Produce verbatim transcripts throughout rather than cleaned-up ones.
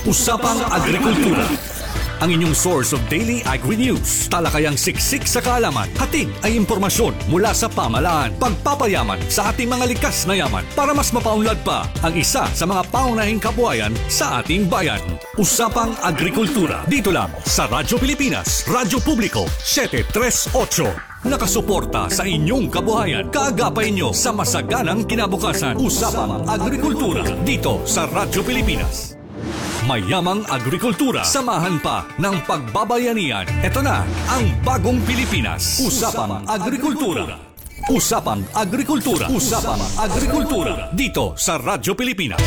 Usapang Agrikultura. Ang inyong source of daily agri-news. Talakayang siksik sa kaalaman. Hatid ay impormasyon mula sa pamahalaan. Pagpapayaman sa ating mga likas na yaman para mas mapaunlad pa ang isa sa mga paunahing kabuhayan sa ating bayan. Usapang Agrikultura. Dito lang sa Radyo Pilipinas, Radyo Publiko, seven three eight. Nakasuporta sa inyong kabuhayan. Kaagapay nyo sa masaganang kinabukasan. Usapang Agrikultura. Dito sa Radyo Pilipinas. Mayamang agrikultura. Samahan pa ng pagbabayanihan. Ito na ang bagong Pilipinas. Usapang Agrikultura. Usapang Agrikultura. Usapang Agrikultura. Dito sa Radyo Pilipinas.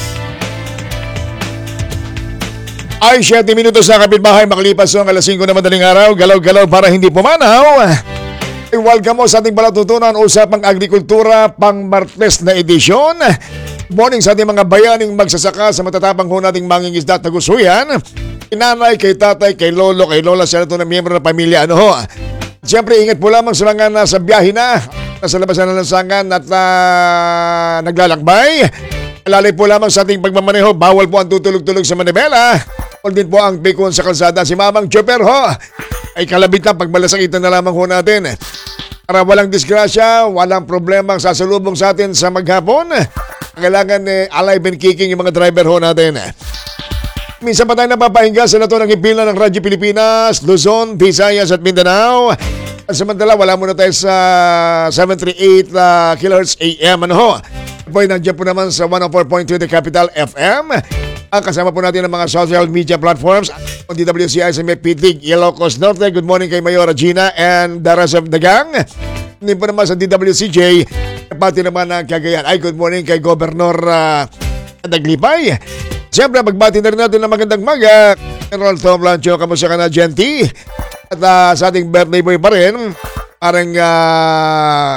Ay, siyete minutos na kapitbahay. Makalipas ang alas singko na madaling araw. Galaw-galaw para hindi pumanaw. Ay, welcome mo sa ating palatutunan. Usapang Agrikultura pang Martes na edisyon. Morning sa ating mga bayaning magsasaka sa matatapang ho nating mangingisda at nagusuyan. Inanay, kay tatay, kay lolo, kay lola, sa ito na miyembro ng pamilya. Ano ho? Siyempre, ingat po lamang sa mga nasa biyahe na, nasa labasan ng lansangan at uh, naglalakbay. Alalay po lamang sa ating pagmamaneho. Bawal po ang tutulog-tulog sa manibela. All din po ang bikon sa kalsada. Si Mamang Chopper ho ay kalabit na pagmalasakitan na lamang ho natin. Para walang disgrasya, walang problema ang sasalubong sa atin sa maghapon. Kailangan eh, alive and kicking yung mga driver ho natin. Minsan pa tayo napapahinga sa lato ng himpilan ng Radyo Pilipinas, Luzon, Visayas at Mindanao. At samantala, wala muna tayo sa seven thirty-eight uh, kilohertz A M. Ano ho? Boy, nandiyan po naman sa one oh four point two The Capital F M. Ang kasama po natin ng mga social media platforms on D W C I sa Mepitig, Ilocos Norte. Good morning kay Mayor Regina and the rest of the gang. Hindi po naman sa D W C J, pati naman ng Cagayan. Ay, good morning kay Governor uh, Daglipay. Siyempre, magbati na rin natin ng magandang maga. General Tom Lancho, kamusta ka na, Genti? At uh, sa ating birthday boy pa rin, parang uh,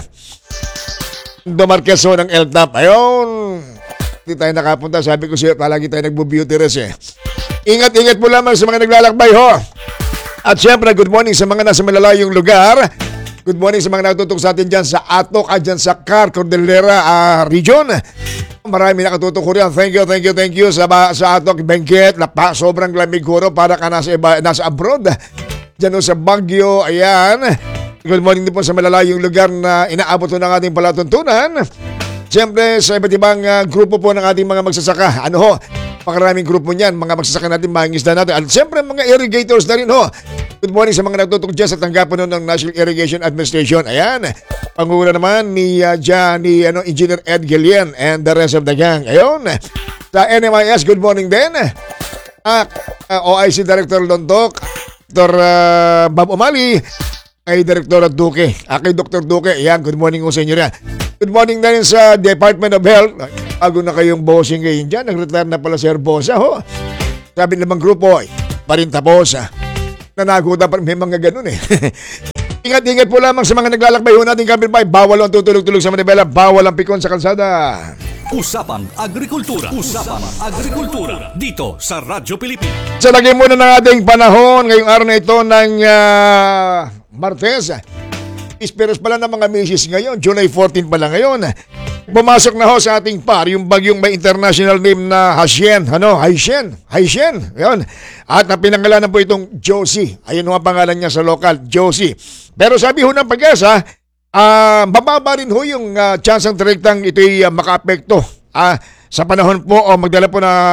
Dumarqueso ng L T A P. Ayun, hindi tayo nakapunta. Sabi ko siya, palagi tayo nagbo-beauty rest eh. Ingat-ingat po lamang sa mga naglalakbay ho. At siyempre, good morning sa mga nasa malalayong lugar. Good morning sa mga natutok sa atin dyan sa Atok at dyan sa Car Cordillera uh, region. Marami nakatutok ko rin. Thank you, thank you, thank you sa, sa Atok, Benguet. Lapa, sobrang lamig ko para ka nasa, iba, nasa abroad. Dyan sa Baguio, ayan. Good morning din po sa malalayong lugar na inaabot po ng ating palatuntunan. Siyempre sa iba't ibang uh, grupo po ng ating mga magsasaka. Ano ho? Pakaraming grupo niyan, mga magsasaka natin, mga isda natin. At siyempre mga irrigators na rin ho. Good morning sa mga nagtutok dyan sa tanggapan ng National Irrigation Administration. Ayan, pangunguna naman ni, uh, dyan, ni ano, Engineer Ed Gillian and the rest of the gang. Ayun, sa N M I S, good morning din. Ah, uh, O I C Director Lontok, Doctor Uh, Bob Umali, kay Director Duque, ah, kay Doctor Duque. Ayan, good morning ko sa inyo na. Good morning na rin sa Department of Health. Bago na kayong bossing ngayon dyan, nag-retire na pala si Herbosa. Ho. Sabi namang grupo, parin tapos ah. Nanagutan pa may mga ganun eh. Ingat-ingat po lamang sa mga naglalakbay ho natin kapitbahay. Bawal ang tutulog-tulog sa manibela. Bawal ang pikon sa kalsada. Usapang Agrikultura. Usapang Agrikultura. Dito sa Radyo Pilipinas. Sa lagay muna ng ating panahon ngayong araw na ito ng uh, Martes. Ispiros pala ng mga misis ngayon. July fourteen pala ngayon. Pumasok na ho sa ating par yung bagyong may international name na Haishen. Ano? Haishen. Haishen. Yun. At napinangalanan po itong Josie. Ayun ang pangalan niya sa lokal. Josie. Pero sabi ho ng pag-asa, uh, mababa rin ho yung uh, chance ng direktang ito'y uh, maka-apekto uh, sa panahon po o magdala po na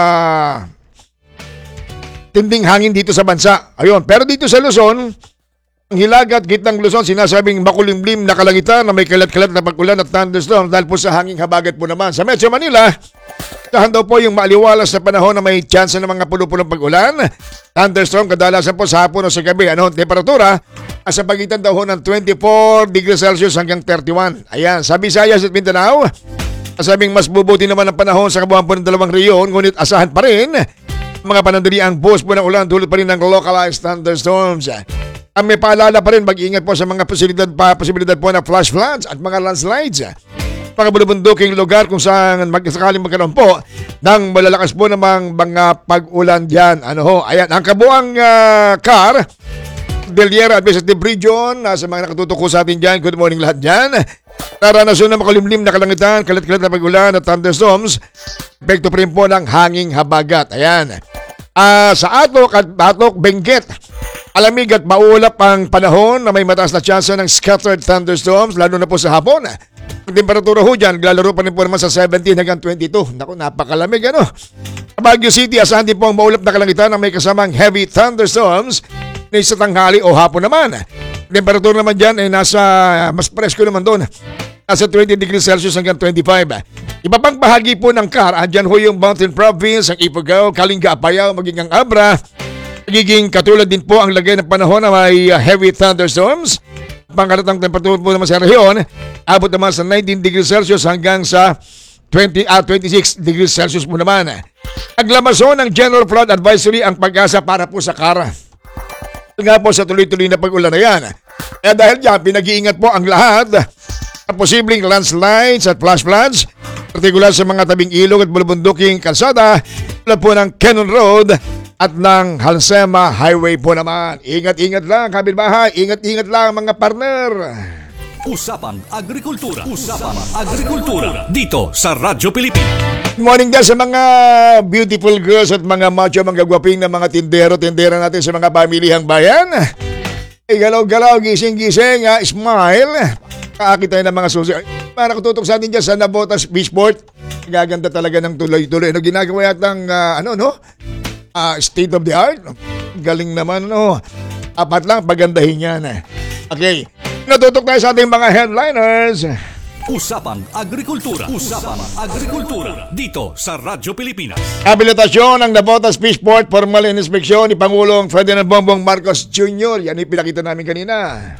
tinding hangin dito sa bansa. Ayun. Pero dito sa Luzon, ang hilagat gitnang Luzon, sinasabing makulimlim na kalangitan na may kalat-kalat na pag-ulan at thunderstorm dahil po sa hanging habagat po naman. Sa Metro Manila, tahan daw po yung maaliwalas na panahon na may chance ng mga puno-punong pag-ulan. Thunderstorm kadalasan po sa hapon o sa gabi. Ano ang temperatura? Sa pagitan daw ng twenty-four degrees Celsius hanggang thirty-one. Ayan, sa Visayas at Mindanao, sabing mas bubuti naman ang panahon sa kabuuan po ng dalawang reyon, ngunit asahan pa rin mga panandaliang buhos po ng ulan dulot pa rin ng localized thunderstorms. Ang may paalala pa rin, mag-iingat po sa mga posibilidad, pa, posibilidad po na flash floods at mga landslides. Pagkabulubunduking lugar kung saan magsakaling magkaroon po ng malalakas po namang mga pag-ulan dyan. Ano ho? Ayan, ang kabuang uh, car, Deliera Administrative Region, sa mga nakatutok ko sa atin dyan, good morning lahat dyan. Naranason na makulimlim na kalangitan, kalat-kalat na pag-ulan at thunderstorms. Epekto pa rin po ng hanging habagat. Ayan. Ah, sa Atok at Atok, Benguet. Alamig at maulap ang panahon na may mataas na tsansa ng scattered thunderstorms, lalo na po sa hapon. Ang temperatura ho dyan, lalaro pa rin po naman sa seventeen hanggang twenty-two. Naku, napakalamig ano. Sa Baguio City, asahan din po ang maulap na kalangitan na may kasamang heavy thunderstorms na sa tanghali o hapon naman. Temperatura naman dyan ay nasa, mas presko naman doon. Nasa twenty degrees Celsius hanggang twenty-five. Iba pang bahagi po ng Car, andyan ho yung Mountain Province, ang Ifugao, Kalinga, Apayao, maging ang Abra. Magiging katulad din po ang lagay ng panahon na may uh, heavy thunderstorms. Pangkalatang temperatura po naman sa rehiyon, abot naman sa nineteen degrees Celsius hanggang sa twenty at twenty-six degrees Celsius po naman. Naglamason ng General Flood Advisory ang Pag-asa para po sa Car. Nga po sa tuloy-tuloy na pag-ulan na yan. Kaya dahil dyan, pinag-iingat po ang lahat sa posibleng landslides at flash floods, partikular sa mga tabing ilog at bulubunduking kalsada, tulad po ng Cannon Road at ng Halsema Highway po naman. Ingat-ingat lang, kapitbahay. Ingat-ingat lang, mga partner. Usapang Agrikultura. Usapang Agrikultura. Dito sa Radyo Pilipinas. Good morning din sa mga beautiful girls at mga macho, mga gwaping na mga tindero-tindera natin sa mga pamilihang bayan. Ay, galaw-galaw, gising-gising, uh, smile. Kaakit tayo ng mga susi. Para kututok sa atin dyan sa Navotas Beachport. Gaganda talaga ng tuloy-tuloy. Ano ginagawa yatang, uh, ano, no? Uh, state of the art. Galing naman, no? Apat lang, pagandahin yan. Okay. Natutok tayo sa ating mga headliners. Usapang Agrikultura. Usapang Agrikultura. Dito sa Radyo Pilipinas. Habilitasyon ng Navotas Beachport, formal inspeksyon ni Pangulong Ferdinand Bongbong Marcos Junior Yan yung pinakita namin kanina.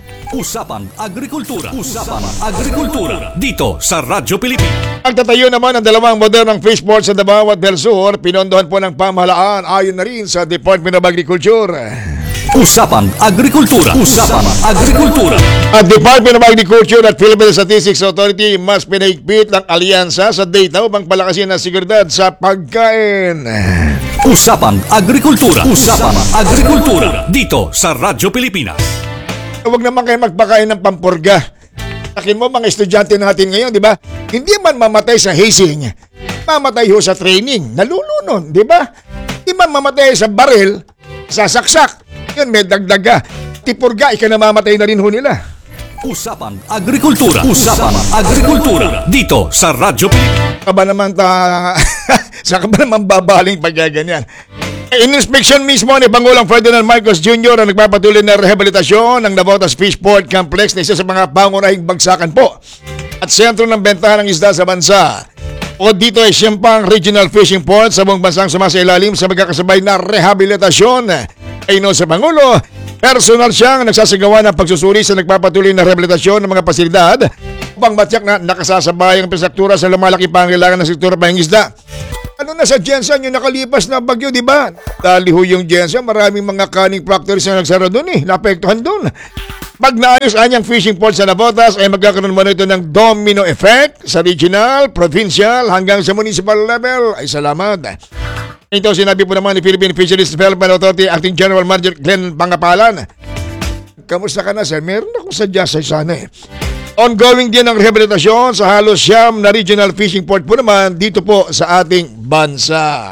Usapang Agrikultura. Usapang Agrikultura. Dito sa Radyo Pilipinas. Pagtatayo naman ng dalawang modernong fishport sa Davao at Del Sur, pinondohan po ng pamahalaan ayon na rin sa Department of Agriculture. Usapang Agrikultura. Usapang Agrikultura. At Department of Agriculture at Philippine Statistics Authority mas pinahigpit ng alyansa sa data upang palakasin ang seguridad sa pagkain. Usapang Agrikultura. Usapang Agrikultura. Dito sa Radyo Pilipinas. Huwag naman kayo magpakain ng pampurga. Sakin mo mga estudyante natin ngayon, di ba? Hindi man mamatay sa hazing, mamatay ho sa training, nalulunon, di ba? Hindi man mamatay sa baril, sa saksak. Yun, may dagdaga. Tipurga, ika namamatay na rin ho nila. Usapang Agrikultura. Usapang Agrikultura. Dito sa Radyo Pilipinas. Saka ba naman ta... Saka ba naman babaling pagkaganyan? In-inspection mismo ni Pangulong Ferdinand Marcos Junior ang nagpapatuloy na rehabilitasyon ng Navotas Fishport Complex na isa sa mga pangunahing bagsakan po at sentro ng bentahan ng isda sa bansa. O dito ay siyempang regional fishing port sa buong bansang sumasailalim sa magkakasabay na rehabilitasyon. Ayun sa Pangulo, personal siyang nagsasagawa ng pagsusuri sa nagpapatuloy na rehabilitasyon ng mga pasilidad upang matyak na nakasasabay ang infrastruktura sa lumalaki pangailangan ng sektor ng isda. Ano na sa Jensen yung nakalipas na bagyo, di ba? Dali ho yung Jensen, maraming mga canning factories na nagsara doon eh, naapektuhan doon. Pag naayos anyang fishing port sa Navotas ay magkakaroon mo ito ng domino effect sa regional, provincial hanggang sa municipal level. Ay salamat. Ito sinabi po naman ni Philippine Fisheries Development Authority Acting General Manager Glenn Pangapalan. Kamusta ka na sir? Meron akong sadya sa sana eh. Ongoing din ang rehabilitasyon sa halos siyam na regional fishing port po naman dito po sa ating bansa.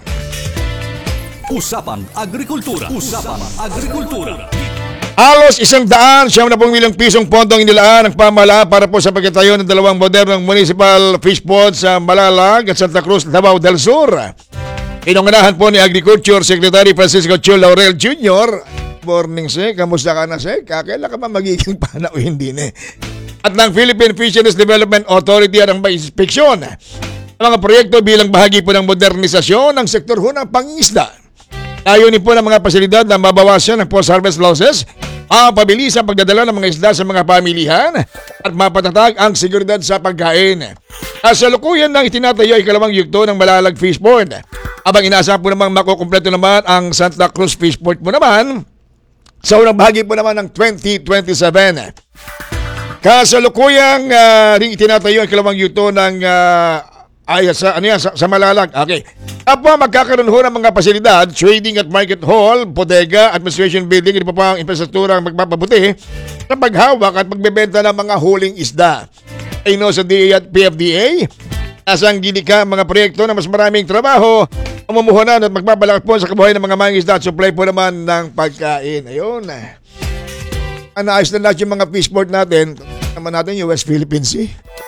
Usapang Agrikultura. Usapang Agrikultura. Halos isang daan siyam na pong milyong pisong pondong inilaan ng pamahalaan para po sa pagkatayo ng dalawang modernong municipal fish ponds sa Malalag at Santa Cruz, Davao del Sur. Pinunganahan po ni Agriculture Secretary Francisco Chu Laurel Junior Morning, sir. Kamusta ka na, sir? Kakailan ka ba magiging pana o hindi na? At ng Philippine Fisheries Development Authority ang may inspeksyon ang mga proyekto bilang bahagi po ng modernisasyon ng sektor ho ng pangingisda. Layunin po ng mga pasilidad na mabawasan ang post-harvest losses, mapabilis ang pagdadala ng mga isda sa mga pamilihan at mapatatag ang seguridad sa pagkain. Kasalukuyan ng itinatayo ay ikalawang yugto ng Malalag Fishport. Abang inaasahan po namang makukumpleto naman ang Santa Cruz Fishport po naman sa unang bahagi po naman ng twenty twenty-seven. Kasalukuyang uh, ring itinatayo ang ikalawang yugto ng uh, ay sa ano yan, sa, sa Malalag. Okay. Tapos magkakaroon ho ng mga pasilidad, trading at market hall, bodega, administration building, ito pa pa ang infrastruktura ang magpapabuti sa paghawak at pagbebenta ng mga huling isda. Ayun sa D A at P F D A, Asang gilika mga proyekto na mas maraming trabaho, mamumuhunan at magpapalakas po sa kabuhayan ng mga mangingisda at supply po naman ng pagkain. Ayun. Anaayos na lahat yung mga fishport natin. Naman natin yung West Philippine Sea.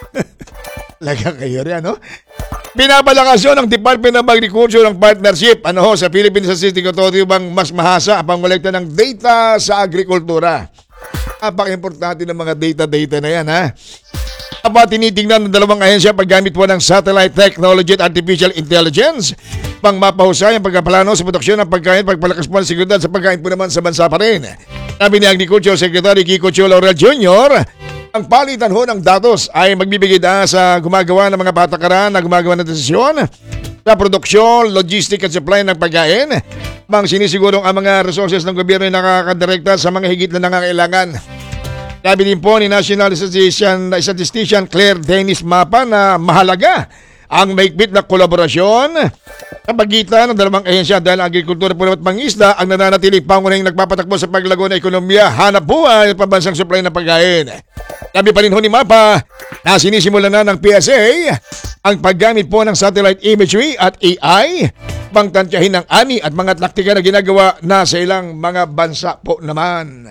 Laga kayo rin, ano? Binabalakasyon ng Department of Agriculture ng partnership ano ho, sa Philippine Statistics Authority bang mas mahasa ang pangolekta ng data sa agrikultura. Napaka-importante ng mga data-data na yan, ha? Aba, tinitingnan ng dalawang ahensya paggamit po ng satellite technology at artificial intelligence pang mapahusay ang pagkaplano sa produksyon ng pagkain, pagpalakas po ng seguridad sa pagkain po naman sa bansa pa rin. Sabi ni Agriculture Secretary Kiko Chua Laurel Junior, ang palitan ho ng datos ay magbibigay daan sa gumagawa ng mga patakaran na gumagawa ng desisyon sa produksyon, logistic at supply ng pagkain bang sinisigurong ang mga resources ng gobyerno ay nakakadirekta sa mga higit na nangangailangan. Sabi din po ni National Statistician, Statistician Claire Dennis Mapa na mahalaga ang maigpit na kolaborasyon sa pagitan ng dalawang ahensya dahil ang agrikultura po at pangisda ang nananatiling pangunahing nagpapatakbo sa paglago ng ekonomiya, hanap buhay at pambansang supply ng pagkain. Sabi pa rin ho ni Mapa na sinisimulan na ng P S A ang paggamit po ng satellite imagery at A I pang tansyahin ng ani at mga taktika na ginagawa na sa ilang mga bansa po naman.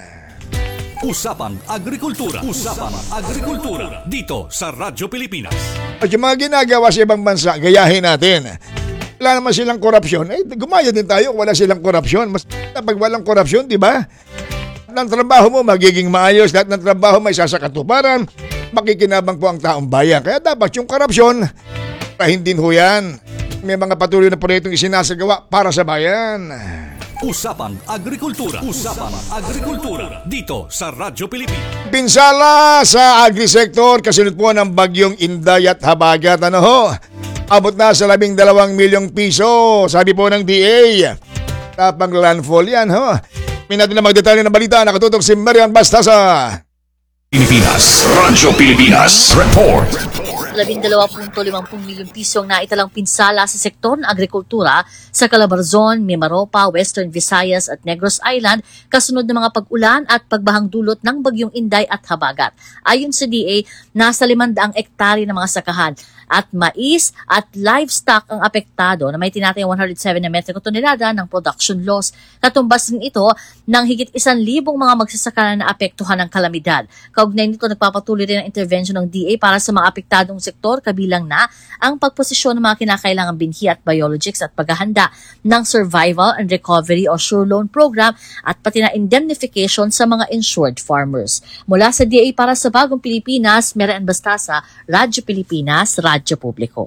Usapang Agrikultura. Usapang Agrikultura. Dito sa Radyo Pilipinas. At yung mga ginagawa sa ibang bansa, gayahin natin. Wala naman silang korupsyon. Eh, gumaya din tayo, wala silang korupsyon. Mas pag walang korupsyon, di ba? Lahat ng trabaho mo magiging maayos. Lahat ng trabaho may sasakatuparan. Makikinabang po ang taong bayan. Kaya dapat yung korupsyon, pahin din ho yan. May mga patuloy na proyektong isinasagawa para sa bayan. Usapang Agrikultura. Usapang Agrikultura. Dito sa Radyo Pilipinas. Pinsala sa agri-sector kasunod po ng bagyong Inday at Habagat. Ano ho? Abot na sa labing dalawang milyong piso. Sabi po ng D A. Tapang landfall yan ho. May natin na magdetalye ng balita. Nakatutok si Marian Bastasa. Pilipinas. Radyo Pilipinas. Report. labindalawa punto limampu milyong piso ang naitalang pinsala sa sektor ng agrikultura sa Calabarzon, Mimaropa, Western Visayas at Negros Island kasunod ng mga pag-ulan at pagbahang dulot ng bagyong Inday at Habagat. Ayon sa D A, nasa limandaang ektarya ng mga sakahan at mais at livestock ang apektado na may tinatayang one hundred seven na metriko tonelada ng production loss. Katumbas din ito ng higit isang libong mga magsasaka na naapektuhan ng kalamidad. Kaugnay nito, nagpapatuloy rin ang intervention ng D A para sa mga apektadong sektor, kabilang na ang pagposisyon ng mga kinakailangang binhi at biologics at paghahanda ng Survival and Recovery o Sure Loan Program at pati na indemnification sa mga insured farmers. Mula sa D A para sa Bagong Pilipinas, Marian Bastasa, Radyo Pilipinas, Radyo Publiko.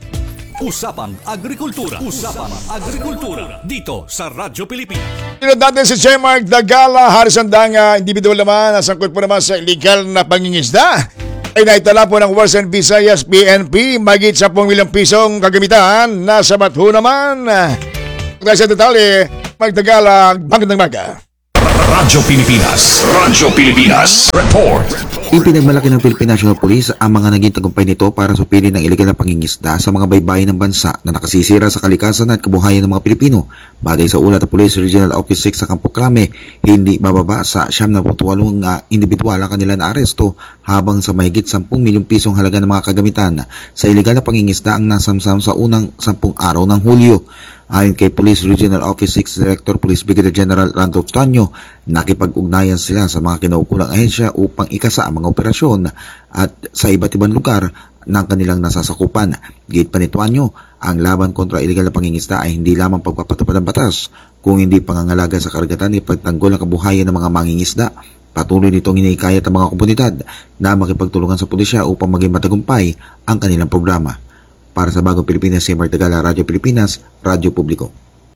Usapang Agrikultura. Usapang Agrikultura. Dito sa Radyo Pilipinas. Tinod natin si J. Mark Dagala, Harisandanga, individual naman, nasangkot po naman sa illegal na pangingisda. Ay naitala po ng Western Visayas P N P, magit sa ten milyong pisong kagamitan na sabat ho naman. Dahil sa detalye, Mark Dagala, magandang maga. Radyo Pilipinas. Radyo Pilipinas. Report. Ipinagmalaki ng Philippine National Police ang mga naging tagumpay nito para supilin ng iligal na pangingisda sa mga baybayin ng bansa na nakasisira sa kalikasan at kabuhayan ng mga Pilipino. Bagay sa ulat ng Police Regional Office six sa Campo Crame, hindi bababa sa siyam na putwalong uh, individual ang kanila na aresto habang sa mahigit sampung milyong pisong halaga ng mga kagamitan sa iligal na pangingisda ang nasamsam sa unang sampung araw ng Hulyo. Ayon kay Police Regional Office six Director Police Brigadier General Randolph Tanyo, nakipag-ugnayan sila sa mga kinaukulang ahensya upang ikasa ang mga operasyon at sa iba't ibang lugar ng kanilang nasasakupan. Gate pa ni Tanyo, ang laban kontra iligal na pangingisda ay hindi lamang pagpapatupad ng batas, kung hindi pangangalaga sa karagatan at pagtanggol ng kabuhayan ng mga mangingisda. Patuloy nitong hinihikayat ang mga komunidad na makipagtulungan sa pulisya upang maging matagumpay ang kanilang programa. Para sa Bagong Pilipinas, si Mark Dagala, Radyo Pilipinas, Radyo Publiko.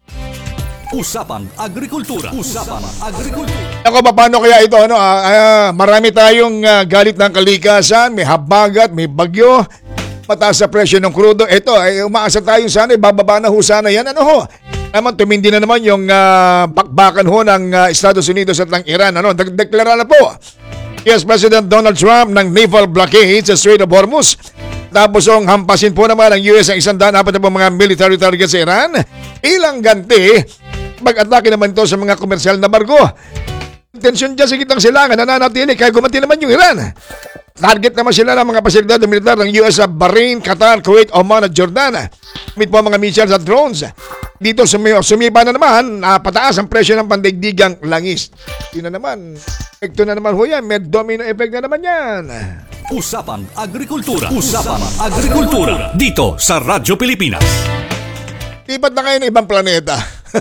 Usapang Agrikultura. Usapang Agrikultura. Ako, paano kaya ito? Ano, ah, ah, marami tayong ah, galit ng kalikasan, may habagat, may bagyo, mataas sa presyo ng krudo. Ito, ay umaasa tayong sana, bababa na ho sana yan. Ano ho? Naman, tumindi na naman yung uh, bakbakan ho ng uh, Estados Unidos at ng Iran. Ano, deklara na po U S President Donald Trump ng naval blockade sa Strait of Hormuz. Tapos ang hampasin po naman ng U S ang isang daan apat na mga military target sa Iran. Ilang ganti, mag-atake naman ito sa mga komersyal na barko. Tensyon dyan sa gitang silangan, nananatili kaya gumanti naman yung Iran. Target naman sila ng mga pasilidad ng militar ng U S sa Bahrain, Qatar, Kuwait, Oman at Jordan. Gamit po ang mga missiles at drones. Dito sumi- sumipa na naman, uh, pataas ang presyo ng pandaigdigang langis. Yun na naman, epekto na naman ho yan, may domino effect na naman yan. Usapang Agrikultura. Usapang Agrikultura. Dito sa Radyo Pilipinas. Lipat na kayo ng ibang planeta.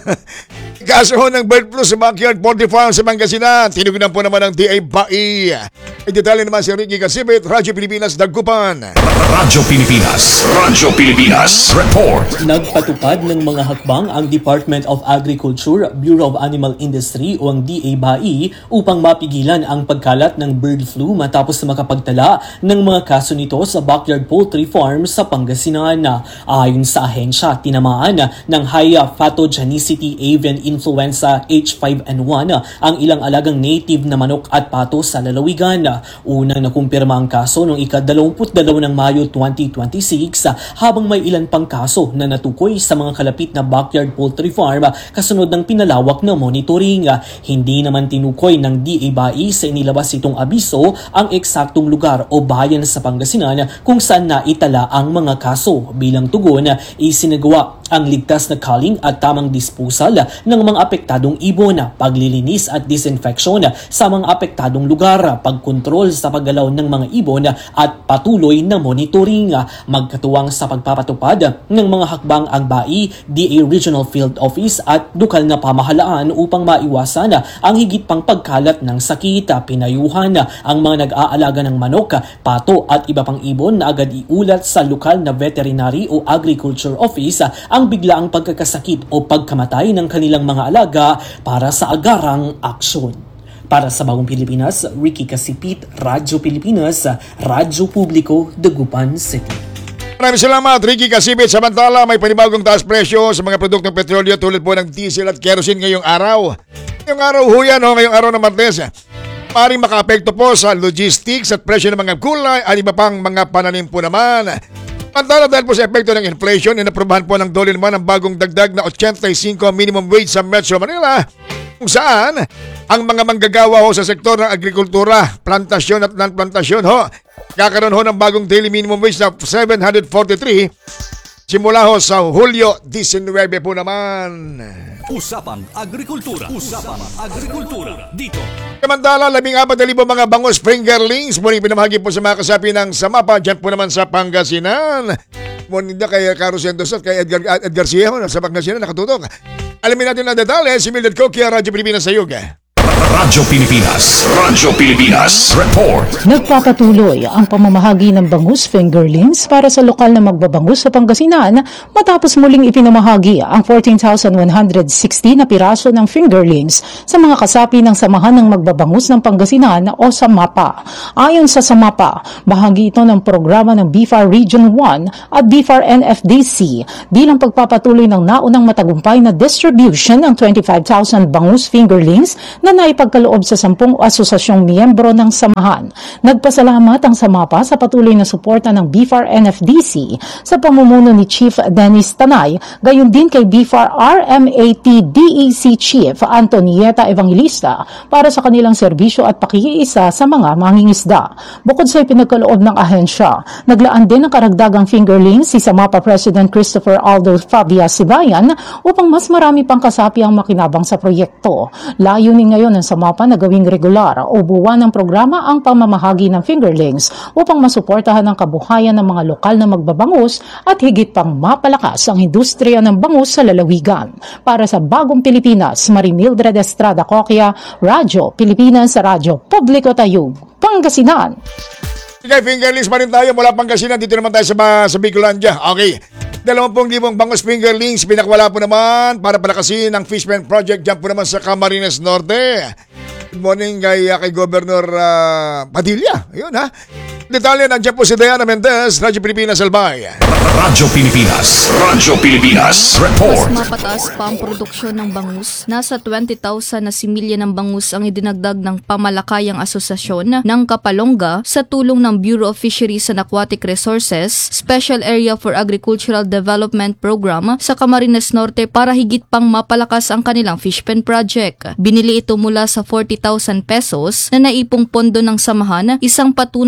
Kaso ho ng bird flu sa backyard poultry farm sa Pangasinan. Tinugunan po naman ng D A B A I. Ay detalye naman si Ricky Casibit, Radyo Pilipinas, Dagupan. Radyo Pilipinas. Radyo Pilipinas. Report. Nagpatupad ng mga hakbang ang Department of Agriculture, Bureau of Animal Industry o ang D A B A I upang mapigilan ang pagkalat ng bird flu matapos na makapagtala ng mga kaso nito sa backyard poultry farm sa Pangasinan. Ayon sa ahensya, tinamaan ng high pathogenicity avian influenza H five N one ang ilang alagang native na manok at pato sa lalawigan. Unang nakumpirma ang kaso noong ikadalawamput dalawa ng Mayo twenty twenty-six habang may ilan pang kaso na natukoy sa mga kalapit na backyard poultry farm kasunod ng pinalawak na monitoring. Hindi naman tinukoy ng D A B A I sa inilabas itong abiso ang eksaktong lugar o bayan sa Pangasinan kung saan naitala ang mga kaso. Bilang tugon, isinagawa ang ligtas na culling at tamang disposal ng mga apektadong ibon, paglilinis at disinfection sa mga apektadong lugar, pagkontrol sa paggalaw ng mga ibon at patuloy na monitoring. Magkatuwang sa pagpapatupad ng mga hakbang ang B A I, D A Regional Field Office at lokal na pamahalaan upang maiwasan ang higit pang pagkalat ng sakit. Pinayuhan ang mga nag-aalaga ng manok, pato at iba pang ibon na agad iulat sa lokal na veterinary o agriculture office ang biglaang pagkakasakit o pagkamatay ng kanilang mga alaga para sa agarang aksyon. Para sa Bagong Pilipinas, Ricky Casipit, Radyo Pilipinas, Radyo Publiko, Dagupan City. Maraming salamat, Ricky Casibit. Samantala, may panibagong taas presyo sa mga produktong petrolyo tulad po ng diesel at kerosene ngayong araw. Ngayong araw ho yan, oh, ngayong araw ng Martes. Maring makaapekto po sa logistics at presyo ng mga gulay at iba pang mga pananim po naman. Pantala dahil po sa epekto ng inflation, inaprubahan po ng Dole naman ang bagong dagdag na eighty-five minimum wage sa Metro Manila kung saan ang mga manggagawa ho sa sektor ng agrikultura, plantasyon at non-plantasyon ho, kakaroon ho ng bagong daily minimum wage na seven hundred forty-three simula ho sa Hulyo nineteen po naman. Usapang Agrikultura. Usapang Agrikultura. Dito. Samantala, labing apat na libo mga bangus fingerlings muling pinamahagi po sa mga kasapi ng Samapa dyan po naman sa Pangasinan. Muninda kay Carlos Santos at kay Edgar, Edgar Garcia sa Pangasinan nakatutok. Alamin natin ang detalye si Mildred Coquia, Radyo Pilipinas sa Yuga. Radyo Pilipinas. Radyo Pilipinas. Report. Nagpapatuloy ang pamamahagi ng bangus fingerlings para sa lokal na magbabangus sa Pangasinan matapos muling ipinamahagi ang fourteen thousand one hundred sixty na piraso ng fingerlings sa mga kasapi ng Samahan ng Magbabangus ng Pangasinan o SAMAPA. Ayon sa SAMAPA, bahagi ito ng programa ng B F A R Region one at B F A R N F D C bilang pagpapatuloy ng naunang matagumpay na distribution ng twenty-five thousand bangus fingerlings na naipagkaloob sa sampung asosasyong miyembro ng samahan. Nagpasalamat ang SAMAPA sa patuloy na suporta ng B F A R N F D C sa pamumuno ni Chief Dennis Tanay, gayon din kay B F A R R M A T D E C Chief Antonieta Evangelista para sa kanilang serbisyo at pakikiisa sa mga mangingisda. Bukod sa ipinagkaloob ng ahensya, naglaan din ng karagdagang fingerlings si SAMAPA President Christopher Aldo Fabia Sibayan upang mas marami pang kasapi ang makinabang sa proyekto. Layunin ngayon ng SAMAPA na gawing regular o buwan ng programa ang pamamahagi ng fingerlings upang masuportahan ang kabuhayan ng mga lokal na magbabangus at higit pang mapalakas ang industriya ng bangus sa lalawigan. Para sa Bagong Pilipinas, Marie Mildred Estrada Coquia, Radyo Pilipinas, Radyo Publiko Tayug, Pangasinan. Okay, fingerlings pa rin tayo mula Pangasinan. Dito naman tayo sa, sa Bicolandia. Okay. Dalawampung libong bangus fingerlings pinakwala po naman para palakasin ang Fishman Project dyan po naman sa Camarines Norte. Good morning kay, kay Governor uh, Padilla. Ayun ha. Detalye, nandiyan po si Diana Mendez, Radyo Pilipinas Albay. Radyo Pilipinas. Radyo Pilipinas. Report. Mas mapataas pa ang produksyon ng bangus. Nasa twenty thousand na similya ng bangus ang idinagdag ng Pamalakayang Asosasyon ng Kapalonga sa tulong ng Bureau of Fisheries and Aquatic Resources Special Area for Agricultural Development Program sa Camarines Norte para higit pang mapalakas ang kanilang fish pen project. Binili ito mula sa forty thousand pesos na naipong pondo ng samahan, isang patunay ng maayos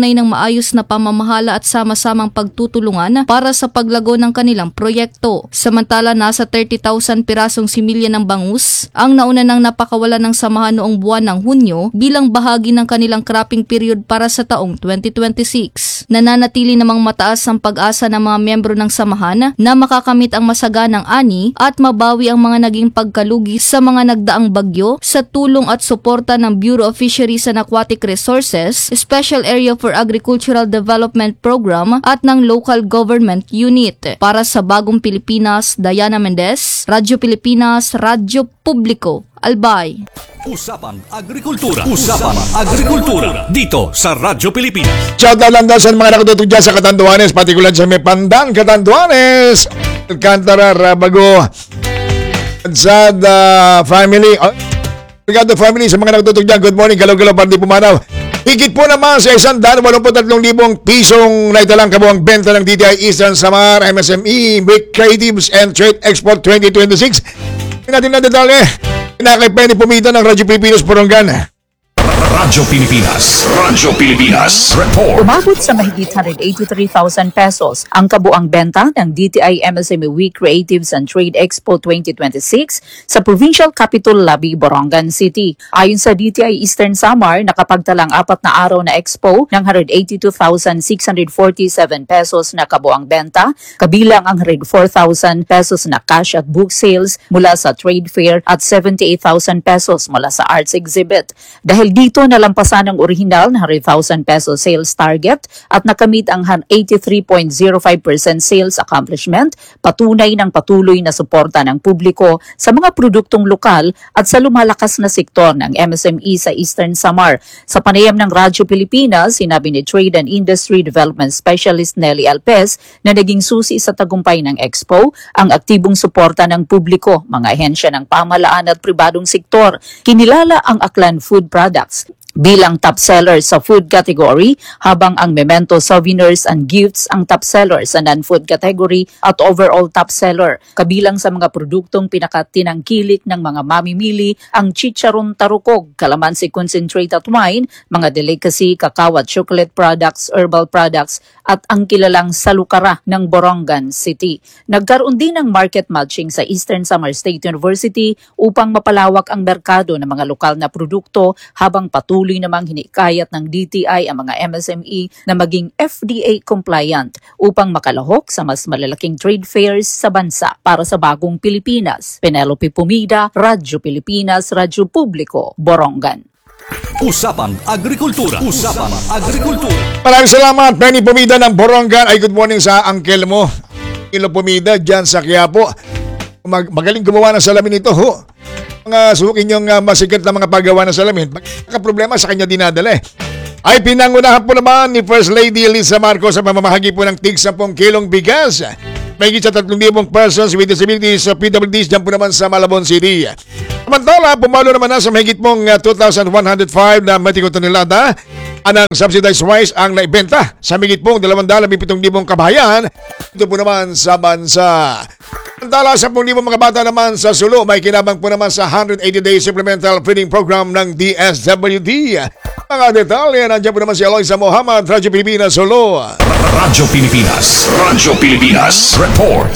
maayos na pamamahala at sama-samang pagtutulungan para sa paglago ng kanilang proyekto. Samantala, nasa thirty thousand pirasong similya ng bangus ang nauna nang napakawalan ng samahan noong buwan ng Hunyo bilang bahagi ng kanilang cropping period para sa taong twenty twenty-six. Nananatili namang mataas ang pag-asa ng mga miyembro ng samahan na makakamit ang masaganang ani at mabawi ang mga naging pagkalugi sa mga nagdaang bagyo sa tulong at suporta ng Bureau of Fisheries and Aquatic Resources, Special Area for Agricultural Development Program at ng Local Government Unit. Para sa Bagong Pilipinas, Diana Mendez, Radyo Pilipinas, Radyo Publiko, Albay. Usapang Agrikultura. Usapang Agrikultura. Dito sa Radyo Pilipinas. Shoutout lang daw sa mga nakatutog dyan sa Catanduanes, partikular sa may Pandang, Catanduanes, Alcantara, Rabago, sa the family. Obrigado family sa mga nakatutog dyan. Good morning, galaw-galaw para di pumanaw. Higit po naman sa isang daan, walong tatlong libong pisong naitalang kabuang benta ng D T I Eastern Samar M S M E Week Creatives and Trade Expo twenty twenty-six. Natin na detalye. Pinakay Penny Pumida ng Radyo Pilipinas Borongan. Radyo Pilipinas. Radyo Pilipinas. Report. Umabot sa mahigit one hundred eighty-three thousand pesos ang kabuang benta ng D T I M S M E Week Creatives and Trade Expo twenty twenty-six sa Provincial Capital Labi, Borongan City. Ayon sa D T I Eastern Samar, nakapagtalang apat na araw na expo ng one hundred eighty-two thousand six hundred forty-seven pesos na kabuang benta, kabilang ang one hundred four thousand pesos na cash at book sales mula sa trade fair at seventy-eight thousand pesos mula sa arts exhibit. Dahil dito nalampasan ang orihinal na one hundred thousand peso sales target at nakamit ang eighty-three point zero five percent sales accomplishment, patunay ng patuloy na suporta ng publiko sa mga produktong lokal at sa lumalakas na sektor ng M S M E sa Eastern Samar. Sa panayam ng Radyo Pilipinas, sinabi ni Trade and Industry Development Specialist Nelly Alpez na naging susi sa tagumpay ng Expo ang aktibong suporta ng publiko, mga ahensya ng pamahalaan at pribadong sektor. Kinilala ang Aklan Food Products bilang top seller sa food category, habang ang Memento Souvenirs and Gifts ang top seller sa non-food category at overall top seller. Kabilang sa mga produktong pinakatinangkilik ng mga mamimili ang chicharon tarukog, kalamansi concentrate at wine, mga delicacy, kakao at chocolate products, herbal products at ang kilalang salukara ng Borongan City. Nagkaroon din ng market matching sa Eastern Samar State University upang mapalawak ang merkado ng mga lokal na produkto, habang patuloy Tuloy namang hinikayat ng D T I ang mga M S M E na maging F D A compliant upang makalahok sa mas malalaking trade fairs sa bansa. Para sa Bagong Pilipinas, Penelope Pumida, Radyo Pilipinas, Radyo Publiko, Borongan. Usapang Agrikultura. Usapang Agrikultura. Maraming salamat, Penny Pumida ng Borongan. Ay, good morning sa uncle mo, Ilo Pumida, dyan sa Quiapo. Mag magaling gumawa ng salamin ito, ho. Mga sukin yung uh, masikat na mga paggawa ng salamin, magkakaproblema sa kanya dinadala eh. Ay pinangunahan po naman ni First Lady Elisa Marcos sa mamamahagi po ng tig ten kilong bigas. May higit sa tatlong libong persons with disabilities sa P W Ds dyan po naman sa Malabon City. Samantala, pumalo naman na sa mahigit pong uh, two thousand one hundred five na metriko tonelada anang subsidized rice ang naibenta sa mahigit pong two hundred fifty libong kabahayan ito po naman sa bansa. Samantala, ten libong mga bata naman sa Sulu may kinabang po naman sa one hundred eighty day supplemental feeding program ng D S W D. Mga detalye, nandiyan po naman si Eloisa Mohamad, Radyo Pilipinas, Sulu. Radyo Pilipinas. Radyo Pilipinas. Report.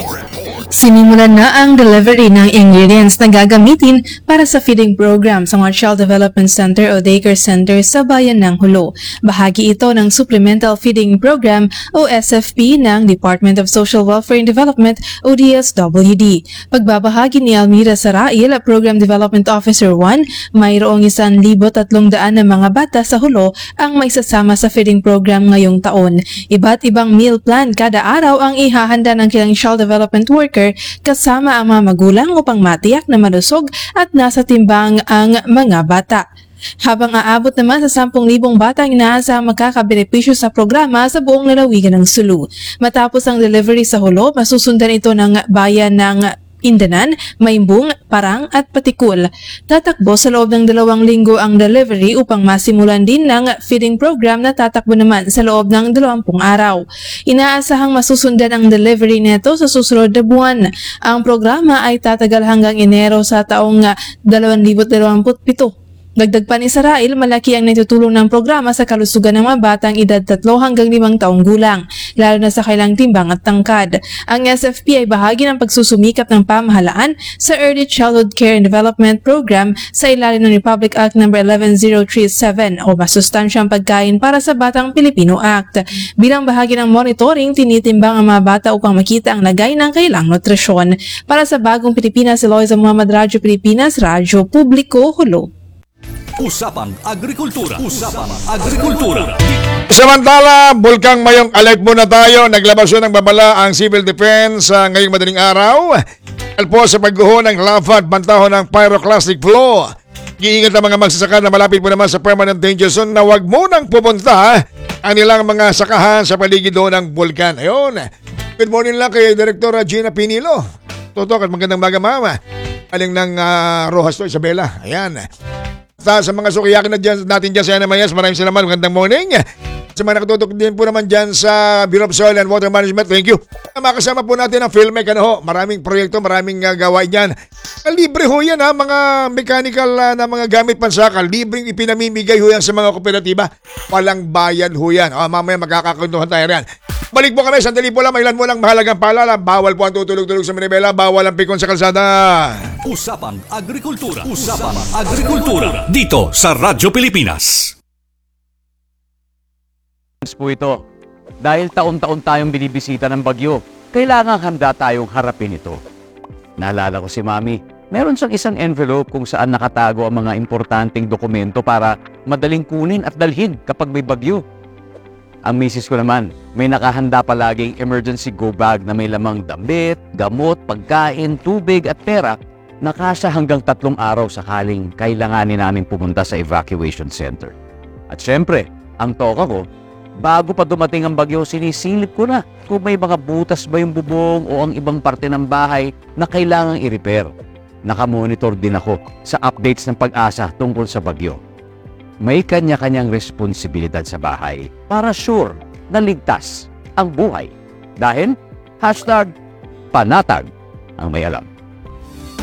Sinimulan na ang delivery ng ingredients na gagamitin para sa feeding program sa mga Child Development Center o Daycare Center sa bayan ng Hulo. Bahagi ito ng Supplemental Feeding Program o S F P ng Department of Social Welfare and Development o D S W D. Pagbabahagi ni Almira Sarail, Program Development Officer one, mayroong one thousand three hundred na mga bata sa Hulo ang maisasama sa feeding program ngayong taon. Iba't ibang meal plan kada araw ang ihahanda ng kilang child development worker kasama ang mga magulang upang matiyak na malusog at nasa timbang ang mga bata. Habang aabot naman sa ten libong bata ang inaasahang makakabenepisyo sa programa sa buong lalawigan ng Sulu. Matapos ang delivery sa Hulo, masusundan ito ng bayan ng Indanan, Maimbung, Parang at Patikul. Tatakbo sa loob ng dalawang linggo ang delivery upang masimulan din ng feeding program na tatakbo naman sa loob ng dalawampung araw. Inaasahang masusundan ang delivery nito sa susunod na buwan. Ang programa ay tatagal hanggang Enero sa taong dalawang libo dalawampu't pito. Dagdag pa ni Sarail, malaki ang natutulong ng programa sa kalusugan ng mga batang edad tatlo hanggang limang taong gulang, lalo na sa kailang timbang at tangkad. Ang S F P ay bahagi ng pagsusumikap ng pamahalaan sa Early Childhood Care and Development Program sa ilalim ng Republic Act number eleven thousand thirty-seven o Masustansyang Pagkain para sa Batang Pilipino Act. Bilang bahagi ng monitoring, tinitimbang ang mga bata upang makita ang lagay ng kailang nutrisyon. Para sa Bagong Pilipinas, Eloisa Muhammad, Radyo Pilipinas, Radyo Publiko, Hulo. Usapang Agrikultura. Usapang Agrikultura. Samantala, Bulkang Mayong, alert muna tayo. Naglabas yun ng babala ang Civil Defense uh, ngayong madaling araw. Dahil po sa pagguho ng lava at bantahon ng pyroclastic flow. Iingat ang mga magsasaka na malapit po naman sa permanent danger zone na huwag munang pupunta ang nilang mga sakahan sa paligid doon ng bulkan. Ayun. Good morning lang kay Direktor Gina Pinilo. Totok at magandang maga, mama. Aling ng uh, Rojas to, Isabela. Ayan. Sa, sa mga sukiyakin na dyan, natin dyan sa Anamayas, maraming salamat. Magandang morning. Sa mga nakatutok din po naman dyan sa Bureau of Soil and Water Management, thank you. Makasama po natin ang Philmec. Ano ho, maraming proyekto, maraming uh, gawain dyan. Libre ho yan ha, mga mechanical uh, na mga gamit pansaka. Libreng ipinamimigay ho yan sa mga kooperatiba. Walang bayad ho yan. O, mamaya magkakakuntuhan tayo yan. Balik po kami, sandali po lang, mailan mo lang mahalagang paalala. Bawal po ang tutulog-tulog sa Manibela, bawal ang pikon sa kalsada. Usapang Agrikultura. Usapang Agrikultura. Dito sa Radyo Pilipinas. Po ito. Dahil taon-taon tayong binibisita ng bagyo, kailangan handa tayong harapin ito. Naalala ko si Mami, meron siyang isang envelope kung saan nakatago ang mga importanteng dokumento para madaling kunin at dalhin kapag may bagyo. Ang misis ko naman, may nakahanda palaging emergency go bag na may lamang damit, gamot, pagkain, tubig at pera na kasya hanggang tatlong araw sakaling kailanganin namin pumunta sa evacuation center. At syempre, ang toka ko, bago pa dumating ang bagyo, sinisilip ko na kung may mga butas ba yung bubong o ang ibang parte ng bahay na kailangang i-repair. Nakamonitor din ako sa updates ng Pag-asa tungkol sa bagyo. May kanya-kanyang responsibilidad sa bahay para sure na ligtas ang buhay. Dahil hashtag panatag ang may alam.